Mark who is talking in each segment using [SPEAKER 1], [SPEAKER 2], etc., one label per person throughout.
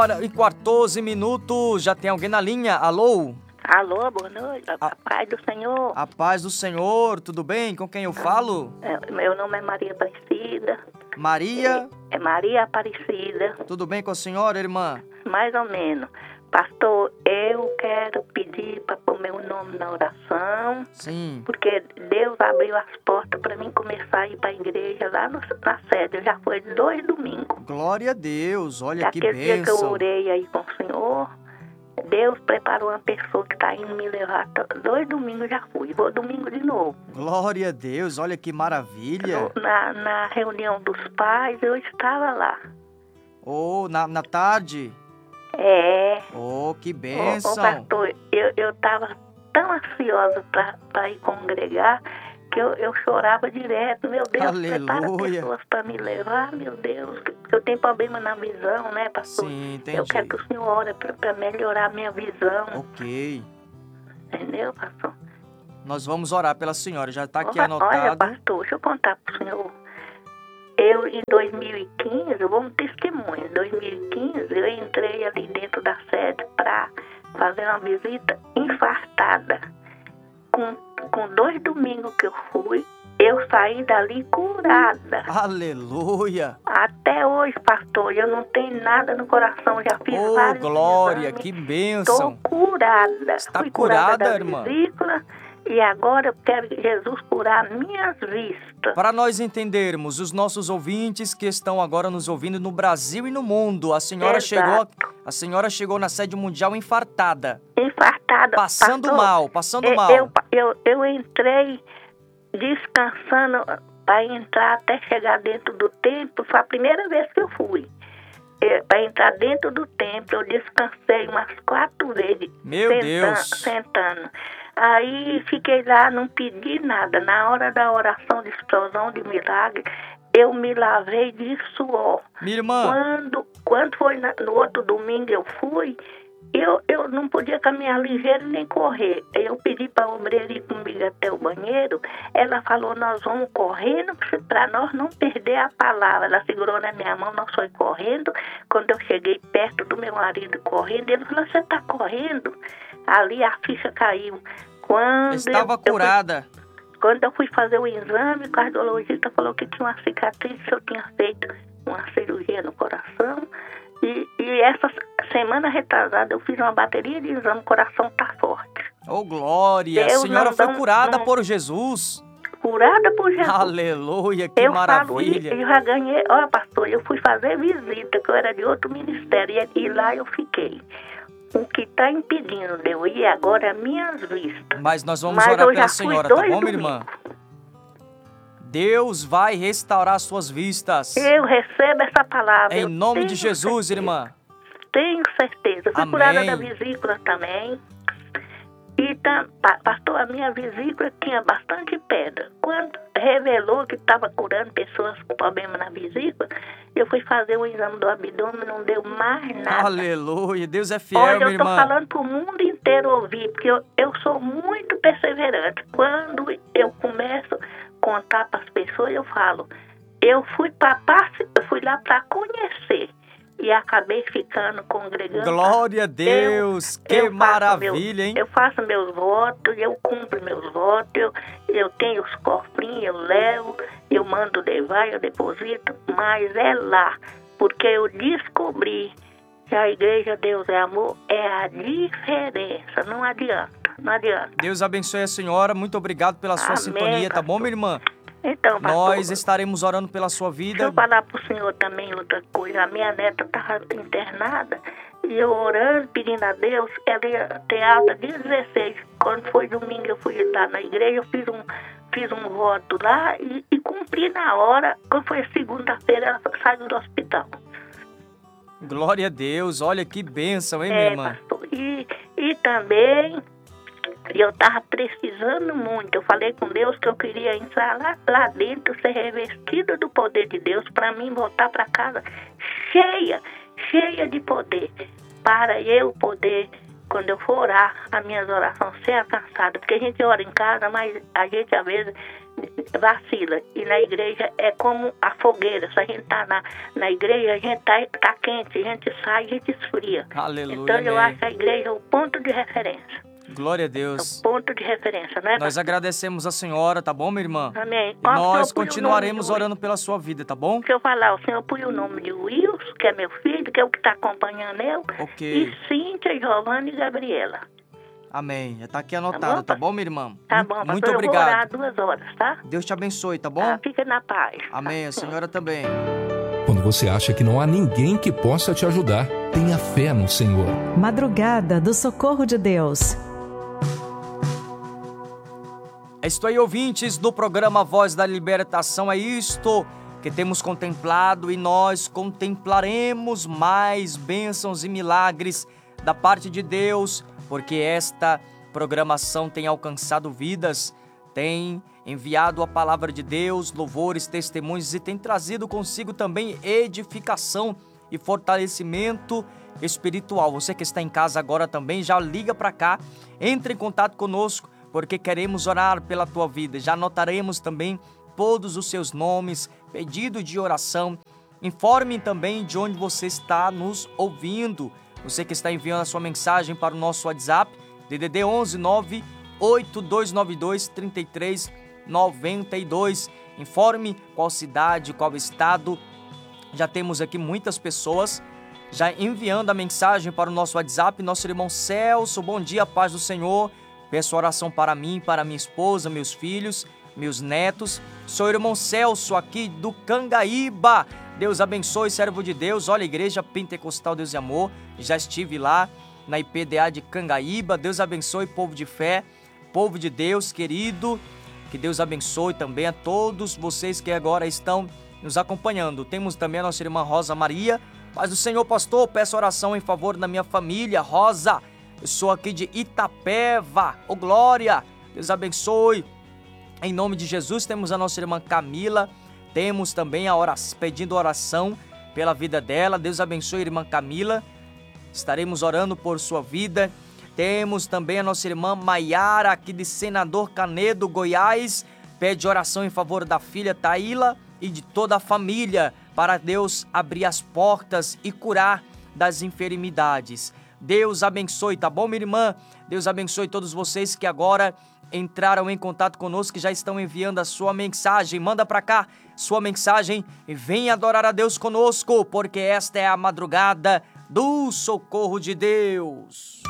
[SPEAKER 1] Hora e 14 minutos, já tem alguém na linha? Alô?
[SPEAKER 2] Alô, boa noite, a paz do Senhor.
[SPEAKER 1] A paz do Senhor, tudo bem? Com quem eu falo?
[SPEAKER 2] Meu nome é Maria Aparecida.
[SPEAKER 1] Maria?
[SPEAKER 2] É Maria Aparecida.
[SPEAKER 1] Tudo bem com a senhora, irmã?
[SPEAKER 2] Mais ou menos. Pastor, eu quero pedir para pôr meu nome na oração.
[SPEAKER 1] Sim.
[SPEAKER 2] Porque Deus abriu as portas para mim começar a ir para a igreja lá na sede. Já foi 2 domingos.
[SPEAKER 1] Glória a Deus, olha que
[SPEAKER 2] Daquele dia que eu
[SPEAKER 1] bênção.
[SPEAKER 2] orei aí com o Senhor, Deus preparou uma pessoa que está indo me levar. 2 domingos já fui, vou domingo de novo.
[SPEAKER 1] Glória a Deus, olha que maravilha.
[SPEAKER 2] Na reunião dos pais, eu estava lá.
[SPEAKER 1] Oh, na tarde?
[SPEAKER 2] É.
[SPEAKER 1] Oh, que
[SPEAKER 2] Ô,
[SPEAKER 1] bênção.
[SPEAKER 2] pastor, eu estava tão ansiosa para ir congregar que eu chorava direto. Meu Deus, prepara
[SPEAKER 1] Aleluia.
[SPEAKER 2] pessoas para me levar, meu Deus. Que eu tenho problema na visão, né, pastor?
[SPEAKER 1] Sim, entendi.
[SPEAKER 2] Eu quero que o senhor ore para melhorar a minha visão.
[SPEAKER 1] Ok.
[SPEAKER 2] Entendeu, pastor?
[SPEAKER 1] Nós vamos orar pela senhora, já está aqui
[SPEAKER 2] Olha,
[SPEAKER 1] anotado.
[SPEAKER 2] pastor, deixa eu contar para o senhor. Eu, em 2015, eu vou um testemunho. Em 2015, eu entrei ali dentro da sede para fazer uma visita infartada. Com 2 domingos que eu fui, eu saí dali curada.
[SPEAKER 1] Aleluia.
[SPEAKER 2] Até hoje, pastor, eu não tenho nada no coração. Já fiz
[SPEAKER 1] Oh,
[SPEAKER 2] vários
[SPEAKER 1] glória,
[SPEAKER 2] exames.
[SPEAKER 1] que bênção.
[SPEAKER 2] Estou curada.
[SPEAKER 1] Está
[SPEAKER 2] Fui
[SPEAKER 1] curada,
[SPEAKER 2] da
[SPEAKER 1] irmã?
[SPEAKER 2] vesícula. E agora eu quero que Jesus curar minhas vistas.
[SPEAKER 1] Para nós entendermos, os nossos ouvintes que estão agora nos ouvindo no Brasil e no mundo, a senhora chegou na sede mundial infartada.
[SPEAKER 2] Infartada.
[SPEAKER 1] Passando
[SPEAKER 2] pastor,
[SPEAKER 1] mal, passando mal.
[SPEAKER 2] Eu entrei descansando para entrar até chegar dentro do templo. Foi a primeira vez que eu fui. Para entrar dentro do templo, eu descansei umas 4 vezes.
[SPEAKER 1] Meu Deus.
[SPEAKER 2] Sentando. Aí fiquei lá, não pedi nada. Na hora da oração de explosão de milagre, eu me lavei de suor.
[SPEAKER 1] Minha irmã.
[SPEAKER 2] Quando foi no outro domingo eu fui, eu não podia caminhar ligeiro nem correr. Eu pedi para a obreira ir comigo até o banheiro. Ela falou, nós vamos correndo para nós não perder a palavra. Ela segurou na minha mão, nós fomos correndo. Quando eu cheguei perto do meu marido correndo, ele falou, você está correndo? Ali a ficha caiu.
[SPEAKER 1] Estava curada.
[SPEAKER 2] Quando eu fui fazer o exame, o cardiologista falou que tinha uma cicatriz, que eu tinha feito uma cirurgia no coração. E essa semana retrasada eu fiz uma bateria de exame, o coração está forte.
[SPEAKER 1] Oh, glória!
[SPEAKER 2] Deus
[SPEAKER 1] a senhora foi curada por Jesus.
[SPEAKER 2] Curada por Jesus.
[SPEAKER 1] Aleluia, que maravilha.
[SPEAKER 2] Eu já ganhei, olha pastor, eu fui fazer visita, que eu era de outro ministério, e lá eu fiquei. O que está impedindo de eu ir agora é minhas vistas.
[SPEAKER 1] Mas nós vamos orar pela senhora, tá bom, minha irmã? Deus vai restaurar suas vistas.
[SPEAKER 2] Eu recebo essa palavra.
[SPEAKER 1] Em nome de Jesus, certeza. Irmã.
[SPEAKER 2] Tenho certeza. Fui curada da vesícula também. E, pastor, a minha vesícula tinha bastante pedra. Quando revelou que estava curando pessoas com problema na vesícula, eu fui fazer um exame do abdômen, não deu mais nada.
[SPEAKER 1] Aleluia, Deus é fiel,
[SPEAKER 2] olha,
[SPEAKER 1] minha irmã.
[SPEAKER 2] Eu estou falando para o mundo inteiro ouvir, porque eu sou muito perseverante. Quando eu começo a contar para as pessoas, eu falo, eu fui lá para conhecer. E acabei ficando congregando.
[SPEAKER 1] Glória a Deus, que maravilha, hein?
[SPEAKER 2] Eu faço meus votos, eu cumpro meus votos, eu tenho os cofrinhos, eu levo, eu mando levar, eu deposito, mas é lá, porque eu descobri que a igreja Deus é Amor é a diferença, não adianta, não adianta.
[SPEAKER 1] Deus abençoe a senhora, muito obrigado pela sua sintonia, tá bom, minha irmã?
[SPEAKER 2] Então, pastor,
[SPEAKER 1] nós estaremos orando pela sua vida.
[SPEAKER 2] Deixa eu falar para o senhor também outra coisa. A minha neta estava internada e eu orando, pedindo a Deus, ela ia ter alta dia 16. Quando foi domingo, eu fui lá na igreja, eu fiz um voto lá e cumpri na hora. Quando foi segunda-feira, ela saiu do hospital.
[SPEAKER 1] Glória a Deus, olha que bênção, hein, minha irmã?
[SPEAKER 2] Pastor, e também... eu estava precisando muito. Eu falei com Deus que eu queria entrar lá dentro, ser revestida do poder de Deus, para mim voltar para casa cheia de poder, para eu poder quando eu for orar, as minhas orações ser alcançadas. Porque a gente ora em casa, mas a gente às vezes vacila. E na igreja é como a fogueira. Se a gente tá na igreja, a gente tá quente, a gente sai, a gente esfria.
[SPEAKER 1] Aleluia,
[SPEAKER 2] então eu
[SPEAKER 1] amém.
[SPEAKER 2] acho que a igreja é o ponto de referência.
[SPEAKER 1] Glória a Deus.
[SPEAKER 2] É o ponto de referência, né?
[SPEAKER 1] Nós agradecemos a senhora, tá bom, minha irmã?
[SPEAKER 2] Amém.
[SPEAKER 1] E nós continuaremos orando pela sua vida, tá bom?
[SPEAKER 2] Deixa eu falar, o senhor põe o nome de Wilson, que é meu filho, que é o que está acompanhando eu.
[SPEAKER 1] Ok.
[SPEAKER 2] E Cíntia, Giovana e Gabriela.
[SPEAKER 1] Amém. Já tá aqui anotado, tá bom, minha irmã?
[SPEAKER 2] Tá bom, pastor,
[SPEAKER 1] muito obrigado.
[SPEAKER 2] Eu vou orar 2 horas, tá?
[SPEAKER 1] Deus te abençoe, tá bom?
[SPEAKER 2] Tá, fica na paz.
[SPEAKER 1] Amém, a senhora também.
[SPEAKER 3] Quando você acha que não há ninguém que possa te ajudar, tenha fé no Senhor.
[SPEAKER 4] Madrugada do Socorro de Deus.
[SPEAKER 1] É isto aí, ouvintes do programa Voz da Libertação. É isto que temos contemplado e nós contemplaremos mais bênçãos e milagres da parte de Deus, porque esta programação tem alcançado vidas, tem enviado a palavra de Deus, louvores, testemunhos e tem trazido consigo também edificação e fortalecimento espiritual. Você que está em casa agora também, já liga para cá, entre em contato conosco, porque queremos orar pela tua vida. Já anotaremos também todos os seus nomes, pedido de oração. Informe também de onde você está nos ouvindo. Você que está enviando a sua mensagem para o nosso WhatsApp, DDD 11 9 8292 3392. Informe qual cidade, qual estado. Já temos aqui muitas pessoas já enviando a mensagem para o nosso WhatsApp. Nosso irmão Celso, bom dia, paz do Senhor. Peço oração para mim, para minha esposa, meus filhos, meus netos. Sou o irmão Celso aqui do Cangaíba. Deus abençoe, servo de Deus. Olha, Igreja Pentecostal Deus e Amor. Já estive lá na IPDA de Cangaíba. Deus abençoe, povo de fé, povo de Deus querido. Que Deus abençoe também a todos vocês que agora estão nos acompanhando. Temos também a nossa irmã Rosa Maria. Paz do Senhor, pastor. Peço oração em favor da minha família, Rosa. Eu sou aqui de Itapeva. Ô, glória! Deus abençoe. Em nome de Jesus, temos a nossa irmã Camila. Temos também pedindo oração pela vida dela. Deus abençoe, irmã Camila. Estaremos orando por sua vida. Temos também a nossa irmã Maiara, aqui de Senador Canedo, Goiás. Pede oração em favor da filha Taíla e de toda a família, para Deus abrir as portas e curar das enfermidades. Deus abençoe, tá bom, minha irmã? Deus abençoe todos vocês que agora entraram em contato conosco, que já estão enviando a sua mensagem. Manda pra cá sua mensagem e venha adorar a Deus conosco, porque esta é a madrugada do Socorro de Deus.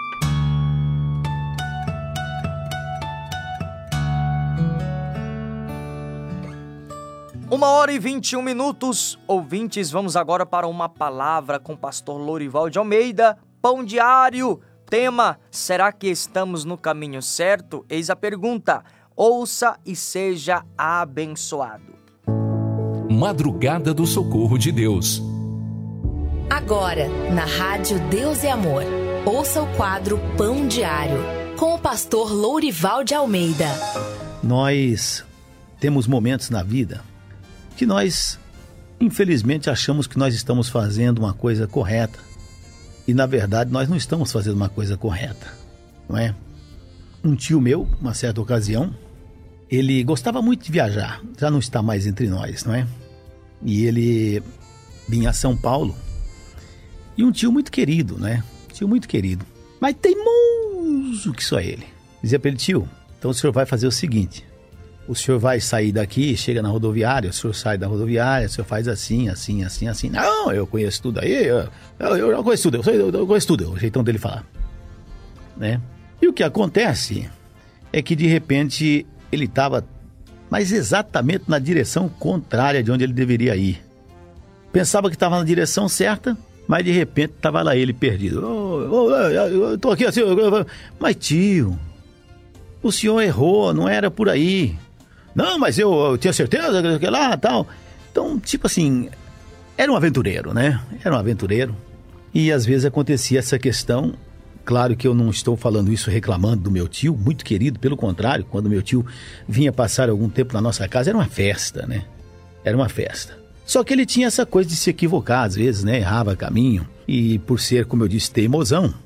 [SPEAKER 1] Uma hora e 21 minutos. Ouvintes, vamos agora para uma palavra com o pastor Lourival de Almeida. Pão diário. Tema: será que estamos no caminho certo? Eis a pergunta. Ouça e seja abençoado.
[SPEAKER 3] Madrugada do Socorro de Deus.
[SPEAKER 5] Agora, na Rádio Deus e Amor, ouça o quadro Pão Diário, com o pastor Lourival de Almeida.
[SPEAKER 6] Nós temos momentos na vida que nós, infelizmente, achamos que nós estamos fazendo uma coisa correta. E, na verdade, nós não estamos fazendo uma coisa correta, não é? Um tio meu, uma certa ocasião, ele gostava muito de viajar, já não está mais entre nós, não é? E ele vinha a São Paulo, e um tio muito querido, né? Tio muito querido, mas teimoso que só ele. Dizia para ele: tio, então o senhor vai fazer o seguinte, o senhor vai sair daqui, chega na rodoviária, o senhor sai da rodoviária, o senhor faz assim, assim, assim, assim. Não, eu conheço tudo aí, eu conheço tudo, eu conheço tudo, é o jeitão dele falar, né? E o que acontece é que de repente ele estava, mas exatamente na direção contrária de onde ele deveria ir. Pensava que estava na direção certa, mas de repente estava lá ele perdido. Eu tô aqui assim, mas tio, o senhor errou, não era por aí. Não, mas eu tinha certeza que lá, tal. Então, tipo assim, era um aventureiro, né? Era um aventureiro. E às vezes acontecia essa questão. Claro que eu não estou falando isso reclamando do meu tio, muito querido, pelo contrário, quando meu tio vinha passar algum tempo na nossa casa, era uma festa, né? Era uma festa. Só que ele tinha essa coisa de se equivocar, às vezes, né? Errava caminho. E por ser, como eu disse, teimosão,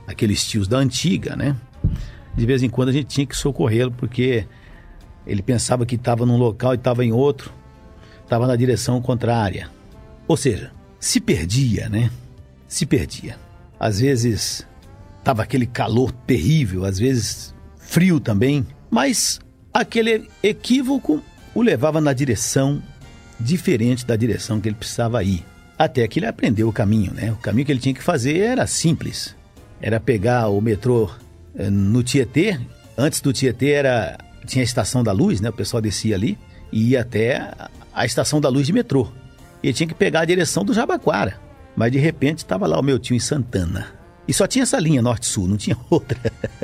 [SPEAKER 6] aqueles tios da antiga, né? De vez em quando a gente tinha que socorrê-lo, porque ele pensava que estava num local e estava em outro, estava na direção contrária. Ou seja, se perdia, né? Se perdia. Às vezes estava aquele calor terrível, às vezes frio também, mas aquele equívoco o levava na direção diferente da direção que ele precisava ir. Até que ele aprendeu o caminho, né? O caminho que ele tinha que fazer era simples. Era pegar o metrô no Tietê. Antes do Tietê tinha a Estação da Luz, né? O pessoal descia ali e ia até a Estação da Luz de metrô. Ele tinha que pegar a direção do Jabaquara. Mas de repente estava lá o meu tio em Santana. E só tinha essa linha norte-sul, não tinha outra.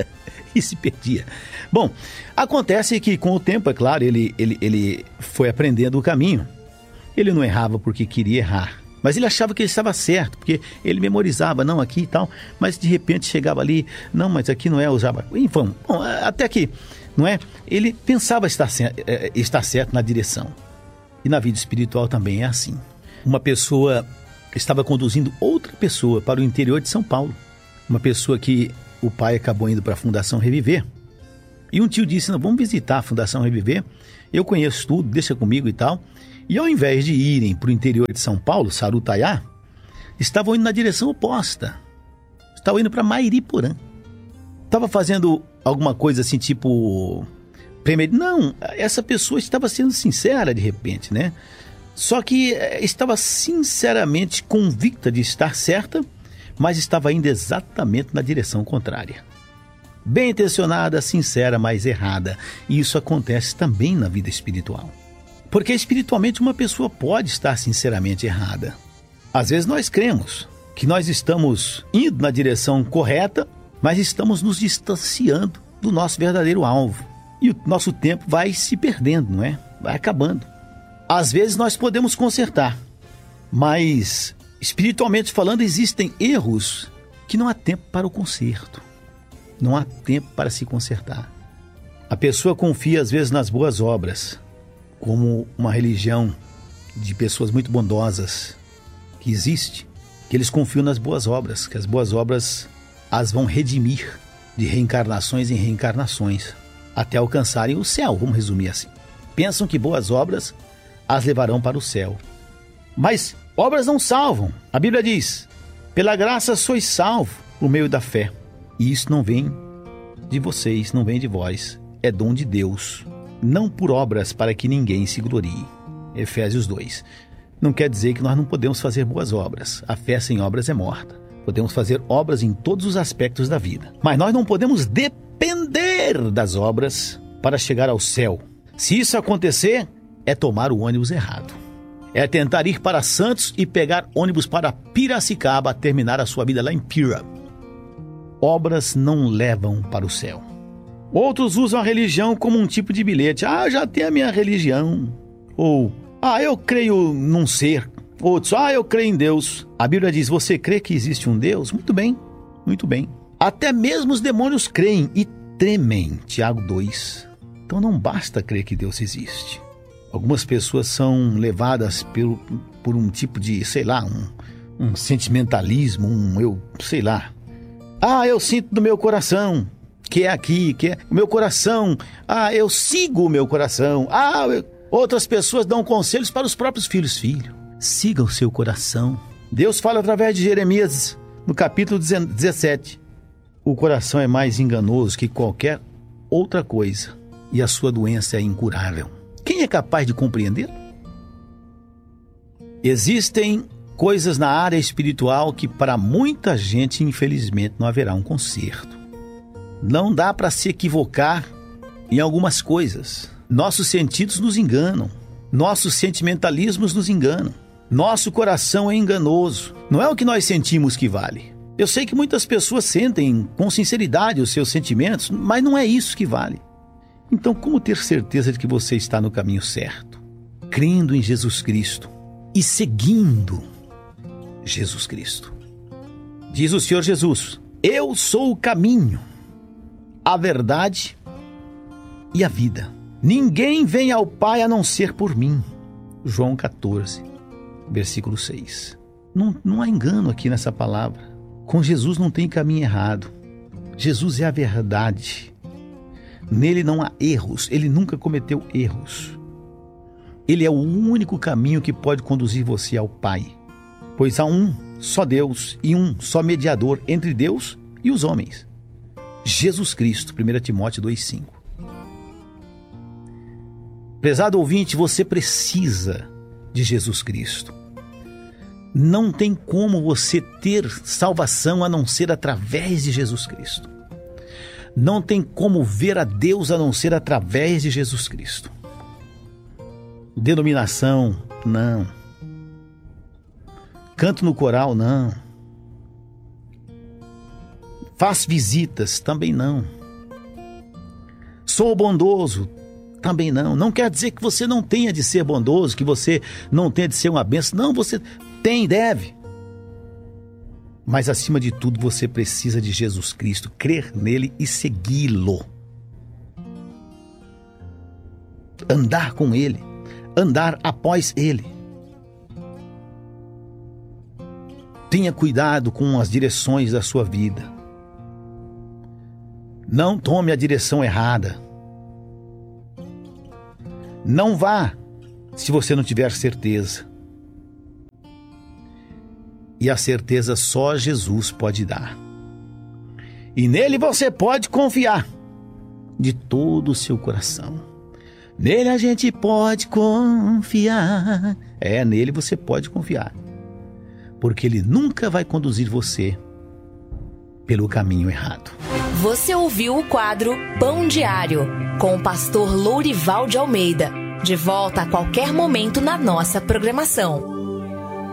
[SPEAKER 6] E se perdia. Bom, acontece que com o tempo, é claro, ele foi aprendendo o caminho. Ele não errava porque queria errar. Mas ele achava que ele estava certo, porque ele memorizava, não, aqui e tal, mas de repente chegava ali, não, mas aqui não é o Jabaquara. Enfim, bom, até que, não é? Ele pensava estar certo na direção. E na vida espiritual também é assim. Uma pessoa estava conduzindo outra pessoa para o interior de São Paulo. Uma pessoa que o pai acabou indo para a Fundação Reviver. E um tio disse, não, vamos visitar a Fundação Reviver, eu conheço tudo, deixa comigo e tal. E ao invés de irem para o interior de São Paulo, Sarutaiá, estavam indo na direção oposta. Estavam indo para Mairiporã. Estava fazendo alguma coisa assim, tipo... Não, essa pessoa estava sendo sincera de repente, né? Só que estava sinceramente convicta de estar certa, mas estava indo exatamente na direção contrária. Bem intencionada, sincera, mas errada. E isso acontece também na vida espiritual. Porque espiritualmente uma pessoa pode estar sinceramente errada. Às vezes nós cremos que nós estamos indo na direção correta, mas estamos nos distanciando do nosso verdadeiro alvo. E o nosso tempo vai se perdendo, não é? Vai acabando. Às vezes nós podemos consertar, mas espiritualmente falando existem erros que não há tempo para o conserto. Não há tempo para se consertar. A pessoa confia às vezes nas boas obras, como uma religião de pessoas muito bondosas que existe, que eles confiam nas boas obras, que as boas obras as vão redimir de reencarnações em reencarnações, até alcançarem o céu, vamos resumir assim. Pensam que boas obras as levarão para o céu. Mas obras não salvam. A Bíblia diz, pela graça sois salvos por meio da fé. E isso não vem de vocês, não vem de vós, é dom de Deus. Não por obras para que ninguém se glorie. Efésios 2. Não quer dizer que nós não podemos fazer boas obras. A fé sem obras é morta. Podemos fazer obras em todos os aspectos da vida. Mas nós não podemos depender das obras para chegar ao céu. Se isso acontecer, é tomar o ônibus errado. É tentar ir para Santos e pegar ônibus para Piracicaba, terminar a sua vida lá em Pira. Obras não levam para o céu. Outros usam a religião como um tipo de bilhete. Ah, já tenho a minha religião. Ou, eu creio num ser. Outros, eu creio em Deus. A Bíblia diz, você crê que existe um Deus? Muito bem, muito bem. Até mesmo os demônios creem e tremem. Tiago 2. Então não basta crer que Deus existe. Algumas pessoas são levadas por um tipo de, um sentimentalismo, eu sinto no meu coração, que é aqui, que é o meu coração. Eu sigo o meu coração. Outras pessoas dão conselhos para os próprios filhos. Filho, siga o seu coração. Deus fala através de Jeremias, no capítulo 17. O coração é mais enganoso que qualquer outra coisa, e a sua doença é incurável. Quem é capaz de compreender? Existem coisas na área espiritual que para muita gente, infelizmente, não haverá um conserto. Não dá para se equivocar em algumas coisas. Nossos sentidos nos enganam. Nossos sentimentalismos nos enganam. Nosso coração é enganoso. Não é o que nós sentimos que vale. Eu sei que muitas pessoas sentem com sinceridade os seus sentimentos, mas não é isso que vale. Então, como ter certeza de que você está no caminho certo? Crendo em Jesus Cristo e seguindo Jesus Cristo. Diz o Senhor Jesus, eu sou o caminho, a verdade e a vida. Ninguém vem ao Pai a não ser por mim. João 14, versículo 6. Não há engano aqui nessa palavra. Com Jesus não tem caminho errado. Jesus é a verdade. Nele não há erros. Ele nunca cometeu erros. Ele é o único caminho que pode conduzir você ao Pai. Pois há um só Deus e um só mediador entre Deus e os homens. Jesus Cristo, 1 Timóteo 2,5. Prezado ouvinte, você precisa de Jesus Cristo. Não tem como você ter salvação a não ser através de Jesus Cristo. Não tem como ver a Deus a não ser através de Jesus Cristo. Denominação, não. Canto no coral, não. Faz visitas, também não. Sou bondoso, também não. Não quer dizer que você não tenha de ser bondoso, que você não tenha de ser uma bênção. Não, você tem, deve. Mas acima de tudo você precisa de Jesus Cristo, crer nele e segui-lo. Andar com ele, andar após ele. Tenha cuidado com as direções da sua vida. Não tome a direção errada. Não vá se você não tiver certeza. E a certeza só Jesus pode dar. E nele você pode confiar de todo o seu coração. Nele a gente pode confiar. Nele você pode confiar. Porque ele nunca vai conduzir você pelo caminho errado.
[SPEAKER 5] Você ouviu o quadro Pão Diário, com o pastor Lourival de Almeida. De volta a qualquer momento na nossa programação.